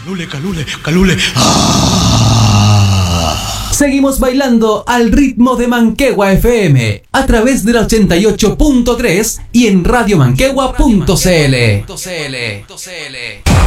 Calule, calule. ¡Ah! Seguimos bailando al ritmo de Manquehue FM a través de la 88.3 y en radiomanquehue.cl.